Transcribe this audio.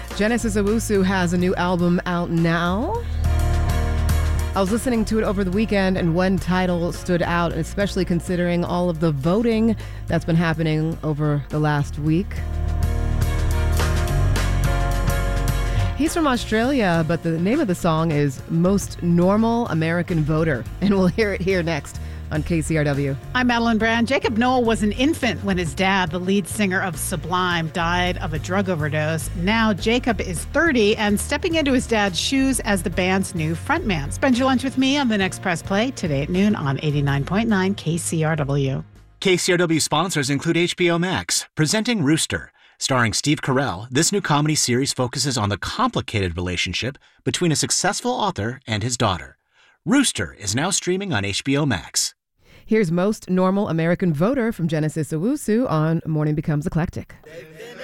Genesis Owusu has a new album out now. I was listening to it over the weekend, and one title stood out, especially considering all of the voting that's been happening over the last week. He's from Australia, but the name of the song is Most Normal American Voter, and we'll hear it here next on KCRW. I'm Madeline Brand. Jacob Noel was an infant when his dad, the lead singer of Sublime, died of a drug overdose. Now Jacob is 30 and stepping into his dad's shoes as the band's new frontman. Spend your lunch with me on the next Press Play today at noon on 89.9 KCRW. KCRW sponsors include HBO Max, presenting Rooster. Starring Steve Carell, this new comedy series focuses on the complicated relationship between a successful author and his daughter. Rooster is now streaming on HBO Max. Here's Most Normal American Voter from Genesis Owusu on Morning Becomes Eclectic.